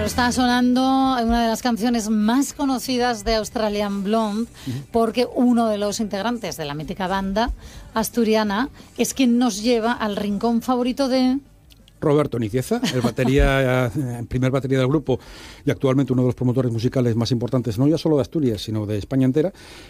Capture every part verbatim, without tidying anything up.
Claro, está sonando una de las canciones más conocidas de Australian Blonde, porque uno de los integrantes de la mítica banda asturiana es quien nos lleva al rincón favorito de... Roberto Nicieza, el batería, el primer batería del grupo y actualmente uno de los promotores musicales más importantes, no ya solo de Asturias, sino de España entera,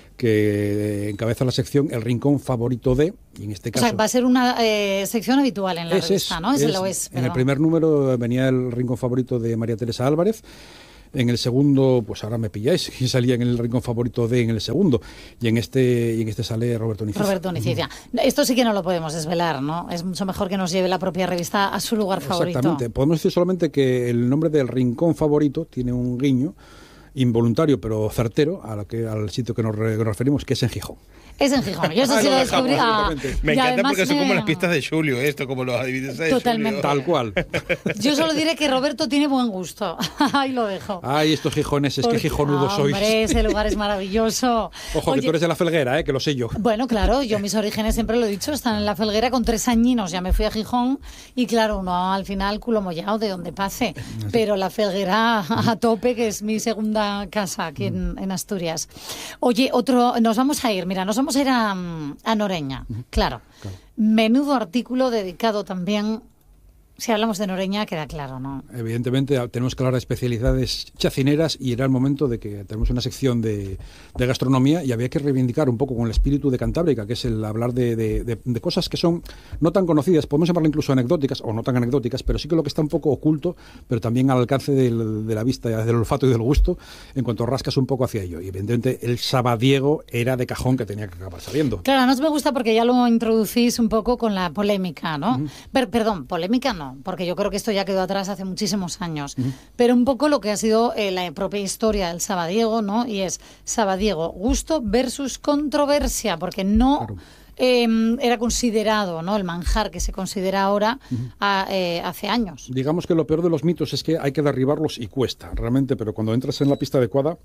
que encabeza la sección El Rincón Favorito de, y en este caso... O sea, va a ser una eh, sección habitual en la es, revista, es, ¿no? Ese es, lo es. En pero... el primer número venía El Rincón Favorito de María Teresa Álvarez. En el segundo, pues ahora me pilláis, y salía en el rincón favorito de en el segundo. Y en este y en este sale Roberto Nicieza. Roberto Nicieza. Uh-huh. Esto sí que no lo podemos desvelar, ¿no? Es mucho mejor que nos lleve la propia revista a su lugar favorito. Exactamente. Podemos decir solamente que el nombre del rincón favorito tiene un guiño involuntario pero certero a lo que, al sitio que nos, re, nos referimos, que es en Gijón. Es en Gijón. Yo eso sí lo descubrí. Ah, me encanta porque me... son como las pistas de Julio, esto, como los adivinanzas de Totalmente. Julio. Tal cual. Yo solo diré que Roberto tiene buen gusto. Ahí lo dejo. Ay, estos gijoneses, qué gijonudos ah, sois. Hombre, ese lugar es maravilloso. Ojo, Oye, que tú eres de La Felguera, ¿eh? Que lo sé yo. Bueno, claro, yo mis orígenes siempre lo he dicho, están en La Felguera. Con tres añinos ya me fui a Gijón y claro, uno al final culo mollado de donde pase. Pero La Felguera a tope, que es mi segunda casa aquí en, en Asturias. Oye, otro, nos vamos a ir, mira, nos vamos a ir a, a Noreña, claro. claro. Menudo artículo dedicado también, si hablamos de Noreña queda claro, ¿no? Evidentemente tenemos que hablar de especialidades chacineras y era el momento de que tenemos una sección de, de gastronomía y había que reivindicar un poco con el espíritu de Cantábrica, que es el hablar de, de, de, de cosas que son no tan conocidas, podemos llamarlo incluso anecdóticas o no tan anecdóticas, pero sí que lo que está un poco oculto, pero también al alcance del, de la vista, del olfato y del gusto, en cuanto rascas un poco hacia ello. Y evidentemente el sabadiego era de cajón que tenía que acabar saliendo. Claro, nos me gusta porque ya lo introducís un poco con la polémica, ¿no? Uh-huh. Per, perdón, polémica no. Porque yo creo que esto ya quedó atrás hace muchísimos años. Uh-huh. Pero un poco lo que ha sido eh, la propia historia del sabadiego, ¿no? Y es sabadiego, gusto versus controversia, porque no claro. eh, era considerado, ¿no? El manjar que se considera ahora uh-huh. a, eh, hace años. Digamos que lo peor de los mitos es que hay que derribarlos y cuesta, realmente, pero cuando entras en la pista adecuada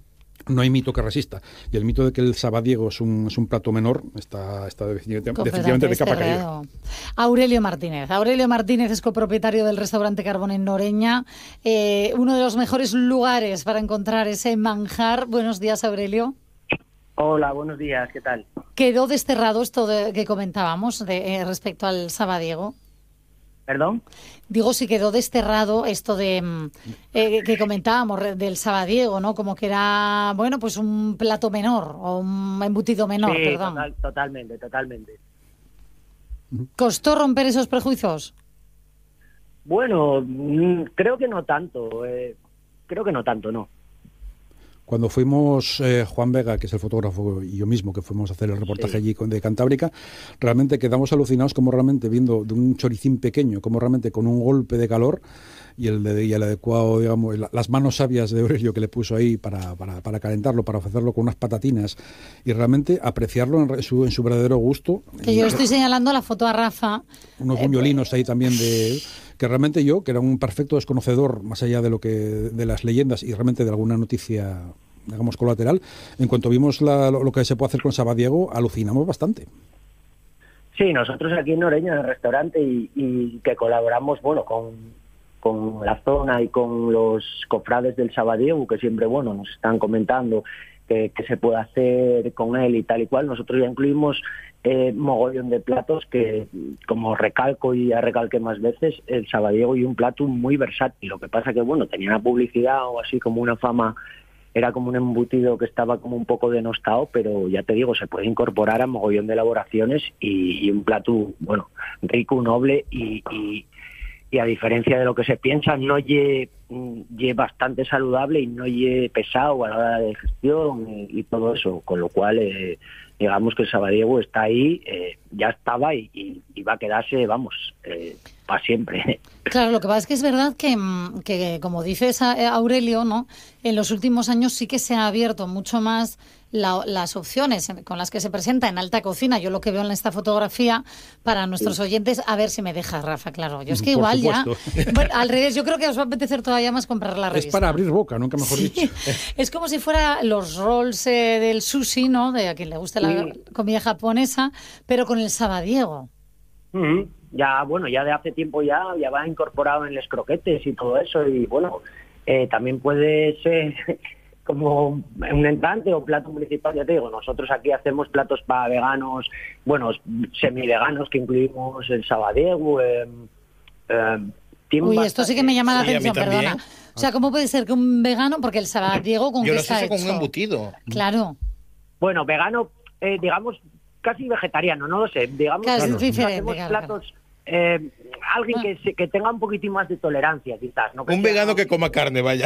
no hay mito que resista. Y el mito de que el sabadiego es un, es un plato menor está, está definitivamente, definitivamente de capa caída. Aurelio Martínez. Aurelio Martínez es copropietario del restaurante Carbón en Noreña. Eh, uno de los mejores lugares para encontrar ese manjar. Buenos días, Aurelio. Hola, buenos días. ¿Qué tal? ¿Quedó desterrado esto de, que comentábamos de, eh, respecto al sabadiego? ¿Perdón? Digo, si quedó desterrado esto de eh, que comentábamos del sabadiego, ¿no? Como que era, bueno, pues un plato menor o un embutido menor, sí, perdón. Total, totalmente, totalmente. ¿Costó romper esos prejuicios? Bueno, creo que no tanto. Eh, creo que no tanto, no. Cuando fuimos, eh, Juan Vega, que es el fotógrafo, y yo mismo, que fuimos a hacer el reportaje sí. allí de Cantábrica, realmente quedamos alucinados como realmente viendo de un choricín pequeño, como realmente con un golpe de calor y el, de, y el adecuado, digamos, la, las manos sabias de Aurelio que le puso ahí para, para, para calentarlo, para hacerlo con unas patatinas y realmente apreciarlo en su, en su verdadero gusto. Que yo estoy señalando la foto a Rafa. Unos buñuelinos ahí también de... que realmente yo, que era un perfecto desconocedor, más allá de lo que de las leyendas y realmente de alguna noticia, digamos, colateral, en cuanto vimos la, lo, lo que se puede hacer con sabadiego, alucinamos bastante. Sí, nosotros aquí en Noreña, en el restaurante, y, y que colaboramos, bueno, con, con la zona y con los cofrades del sabadiego, que siempre, bueno, nos están comentando que, que se puede hacer con él y tal y cual. Nosotros ya incluimos Eh, mogollón de platos que, como recalco y ya recalqué más veces, el sabadiego y un plato muy versátil. Lo que pasa que, bueno, tenía una publicidad o así como una fama, era como un embutido que estaba como un poco denostado, pero ya te digo, se puede incorporar a mogollón de elaboraciones y, y un plato, bueno, rico, noble y, y, y a diferencia de lo que se piensa, no lle, lle bastante saludable y no lle pesado a la hora de digestión y, y todo eso, con lo cual... Eh, digamos que el sabadiego está ahí, eh, ya estaba y, y, y va a quedarse, vamos, eh, para siempre. Claro, lo que pasa es que es verdad que, que como dices Aurelio, ¿no? En los últimos años sí que se ha abierto mucho más la, las opciones con las que se presenta en alta cocina. Yo lo que veo en esta fotografía, para nuestros sí. oyentes, a ver si me dejas, Rafa, claro. Yo es que Por igual supuesto. ya, bueno, al revés, yo creo que os va a apetecer todavía más comprar la revista. Es para abrir boca, nunca mejor sí. dicho. Es como si fuera los rolls eh, del sushi, ¿no? De a quien le guste la sí. comida japonesa, pero con el sabadiego. Mm-hmm. Ya, bueno, ya de hace tiempo ya, ya va incorporado en los croquetes y todo eso, y bueno, eh, también puede ser como un entrante o plato principal. Ya te digo, nosotros aquí hacemos platos para veganos, bueno, semi-veganos, que incluimos el sabadiego, eh, eh, Uy, esto sí que me llama la sí, atención, perdona. O sea, ¿cómo puede ser que un vegano, porque el sabadiego con Yo qué lo está sé hecho? con un embutido. Claro. Bueno, vegano, eh, digamos, casi vegetariano, no lo sé. Digamos, Claro, que es diferente, hacemos claro, platos, eh, alguien que, se- que tenga un poquitín más de tolerancia, quizás. ¿no? Que Un sea- vegano que coma carne, vaya.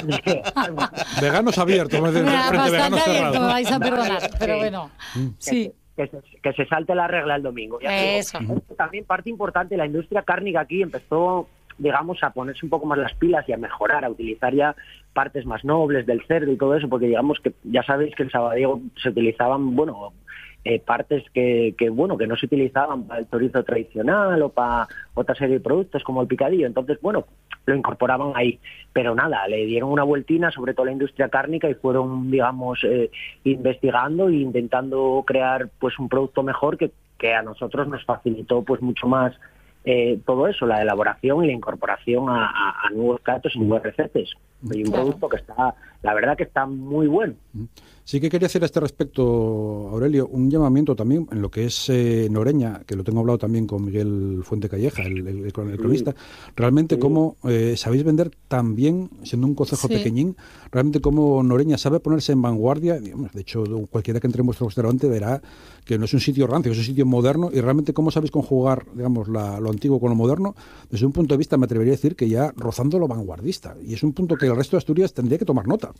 Veganos abiertos, me Mira, frente a veganos bastante abierto, me cerrados. vais a perdonar, pero Sí. bueno. que, Sí. que se, que se salte la regla el domingo. Ya te digo, Eso. esto también parte importante, la industria cárnica aquí empezó, digamos, a ponerse un poco más las pilas y a mejorar, a utilizar ya partes más nobles del cerdo y todo eso, porque digamos que ya sabéis que el sabadiego se utilizaban, bueno, eh, partes que, que, bueno, que no se utilizaban para el chorizo tradicional o para otra serie de productos como el picadillo. Entonces, bueno, lo incorporaban ahí. Pero nada, le dieron una vueltina, sobre todo la industria cárnica, y fueron, digamos, eh, investigando e intentando crear pues un producto mejor que, que a nosotros nos facilitó pues mucho más eh, todo eso, la elaboración y la incorporación a, a, a nuevos platos y nuevas recetas. Y un Claro. producto que está, la verdad que está muy bueno. Sí que quería hacer a este respecto, Aurelio, un llamamiento también en lo que es eh, Noreña, que lo tengo hablado también con Miguel Fuente Calleja, el, el, el cronista, realmente Sí. cómo eh, sabéis vender tan bien, siendo un concejo Sí. pequeñín, realmente cómo Noreña sabe ponerse en vanguardia. Digamos, de hecho, cualquiera que entre en vuestro restaurante verá que no es un sitio rancio, es un sitio moderno, y realmente cómo sabéis conjugar, digamos, la, lo antiguo con lo moderno, desde un punto de vista, me atrevería a decir que ya rozando lo vanguardista, y es un punto que el resto de Asturias tendría que tomar nota.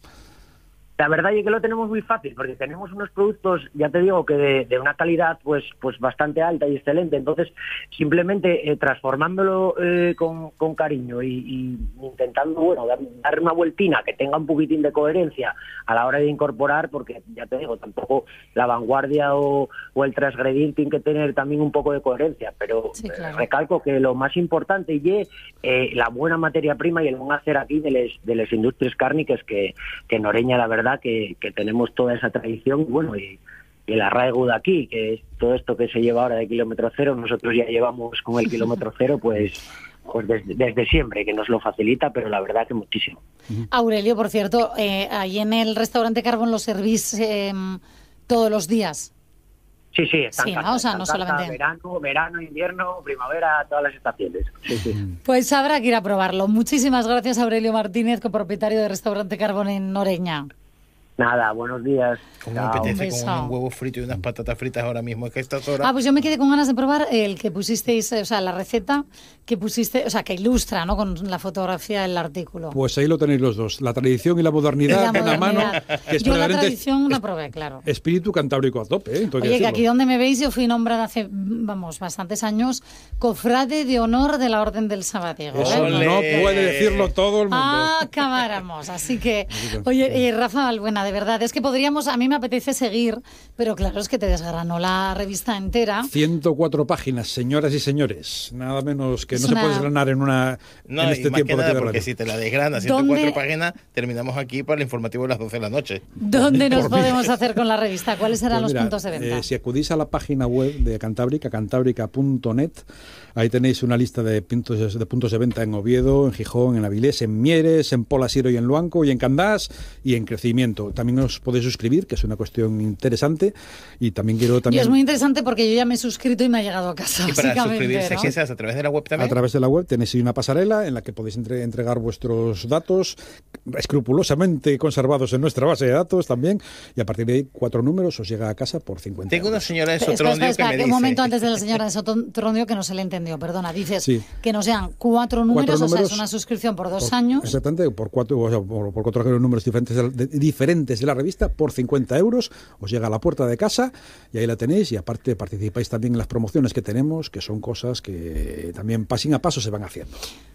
La verdad es que lo tenemos muy fácil, porque tenemos unos productos, ya te digo, que de, de una calidad pues pues bastante alta y excelente. Entonces, simplemente eh, transformándolo eh, con, con cariño y, y intentando, bueno, dar, dar una vueltina que tenga un poquitín de coherencia a la hora de incorporar, porque ya te digo, tampoco la vanguardia o, o el transgredir tiene que tener también un poco de coherencia, pero Sí, claro. eh, recalco que lo más importante y eh, la buena materia prima y el buen hacer aquí de las de les industrias cárnicas que, que en Noreña, la verdad, Que, que tenemos toda esa tradición, bueno, y, y el arraigo de aquí, que es todo esto que se lleva ahora de kilómetro cero, nosotros ya llevamos con el kilómetro cero, pues, pues desde, desde siempre, que nos lo facilita, pero la verdad que muchísimo. Aurelio, por cierto, eh, ahí en el restaurante Carbón lo servís eh, todos los días. Sí, sí, están Sí, ¿no? cartas, O sea, están no cartas, solamente- verano, verano, invierno, primavera, todas las estaciones. Sí, sí. Pues habrá que ir a probarlo. Muchísimas gracias, Aurelio Martínez, copropietario del restaurante Carbón en Noreña. Nada, buenos días. Como me Chao. apetece Un beso. con un huevo frito y unas patatas fritas ahora mismo. Es que a estas horas... Ah, pues yo me quedé con ganas de probar el que pusisteis, o sea, la receta que pusiste, o sea, que ilustra, ¿no? Con la fotografía del artículo. Pues ahí lo tenéis los dos, la tradición y la modernidad Y la de una mano. modernidad. Que es Yo la verdaderamente tradición la es- probé, claro. Espíritu cantábrico a tope, ¿eh? Entonces, Oye, que decirlo. aquí donde me veis yo fui nombrada hace, vamos, bastantes años cofrade de honor de la Orden del Sabadiego. Eso ¿eh? Ole. no puede decirlo todo el mundo. Ah, acabáramos. Así que, oye, eh, Rafa Balbuena, de verdad, es que podríamos, a mí me apetece seguir, pero claro, es que te desgranó la revista entera. ciento cuatro páginas, señoras y señores. Nada menos que Es no una- se puede desgranar en una No, en y este más tiempo que de nada, Tierra porque Radio. si te la desgrana ciento cuatro ¿Dónde- páginas, terminamos aquí para el informativo de las doce de la noche. ¿Dónde nos Por mí. podemos hacer con la revista? ¿Cuáles serán Pues los mira, puntos de venta? eh, si acudís a la página web de Cantábrica, cantábrica punto net, ahí tenéis una lista de puntos, de puntos de venta en Oviedo, en Gijón, en Avilés, en Mieres, en Polasiro y en Luanco, y en Candás y en Crecimiento. También os podéis suscribir, que es una cuestión interesante, y también quiero Y también... es muy interesante porque yo ya me he suscrito y me ha llegado a casa. Y para básicamente, suscribirse, ¿no? ¿quién se hace? ¿A través de la web también? A través de la web tenéis ahí una pasarela en la que podéis entre- entregar vuestros datos, escrupulosamente conservados en nuestra base de datos también, y a partir de ahí cuatro números os llega a casa por cincuenta Tengo una euros. señora de Espera, Sotrondio espera, espera, que me que dice... un momento antes de la señora de Sotrondio que no se le entendió, perdona. Dices Sí. que nos sean cuatro números, o sea, números es una suscripción por dos Por- años. Exactamente, por cuatro, o sea, por, por cuatro números diferentes de, la- de- diferentes de la revista, por cincuenta euros, os llega a la puerta de casa y ahí la tenéis, y aparte participáis también en las promociones que tenemos, que son cosas que también pasín a paso se van haciendo.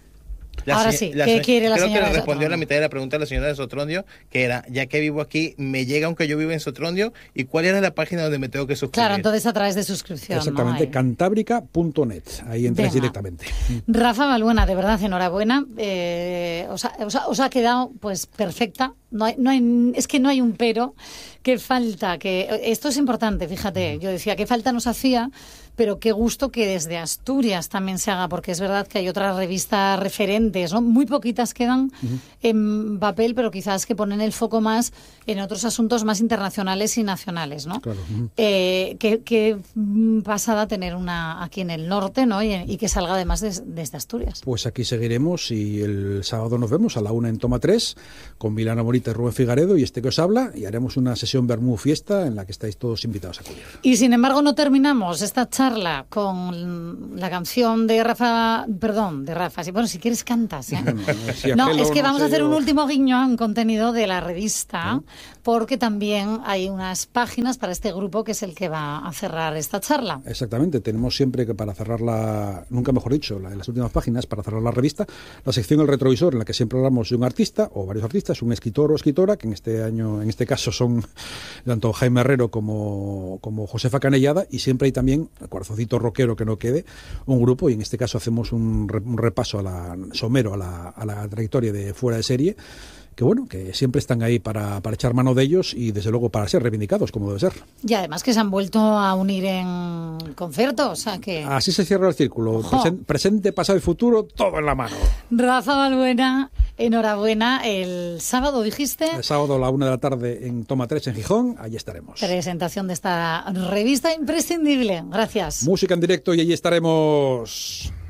La Ahora se- sí, la ¿qué se- quiere la creo señora que de le respondió a la Sotrondio? mitad de la pregunta a la señora de Sotrondio, que era, ya que vivo aquí, ¿me llega aunque yo viva en Sotrondio? ¿Y cuál era la página donde me tengo que suscribir? Claro, entonces a través de suscripción. ¿no? Exactamente, Ahí. cantábrica punto net, ahí entráis Venga. directamente. Rafa Balbuena, de verdad, enhorabuena. Eh, os, ha, os ha- os ha quedado pues perfecta. No hay, no hay, es que no hay un pero. Que falta, que esto es importante, fíjate. Yo decía, ¿qué falta nos hacía? pero qué gusto que desde Asturias también se haga, porque es verdad que hay otras revistas referentes, ¿no? Muy poquitas quedan uh-huh. en papel, pero quizás que ponen el foco más en otros asuntos más internacionales y nacionales, ¿no? Claro. Uh-huh. Eh, qué, qué pasada tener una aquí en el norte, ¿no? Y, y que salga además des, desde Asturias. Pues aquí seguiremos y el sábado nos vemos a la una en Toma tres con Milana Morita y Rubén Figaredo y este que os habla, y haremos una sesión Bermú Fiesta en la que estáis todos invitados a acudir. Y sin embargo no terminamos esta charla con la canción de Rafa, perdón, de Rafa, bueno, si quieres cantas, ¿eh? No, no, si no apelo, es que no vamos sé a hacer yo. un último guiño a un contenido de la revista, ¿eh? Porque también hay unas páginas para este grupo que es el que va a cerrar esta charla. Exactamente, tenemos siempre que para cerrar la, nunca mejor dicho, la, en las últimas páginas, para cerrar la revista, la sección El Retrovisor, en la que siempre hablamos de un artista o varios artistas, un escritor o escritora, que en este año, en este caso son tanto Jaime Herrero como, como Josefa Canellada, y siempre hay también, corazoncito rockero que no quede, un grupo, y en este caso hacemos un, re, un repaso a la, somero a la, a la trayectoria de Fuera de Serie, que bueno, que siempre están ahí para, para echar mano de ellos y desde luego para ser reivindicados, como debe ser. Y además que se han vuelto a unir en concierto, o sea que... Así se cierra el círculo, Presen, presente, pasado y futuro, todo en la mano. Rafa Balbuena, enhorabuena, el sábado dijiste... El sábado a la una de la tarde en Toma tres en Gijón, allí estaremos. Presentación de esta revista imprescindible, gracias. Música en directo y allí estaremos.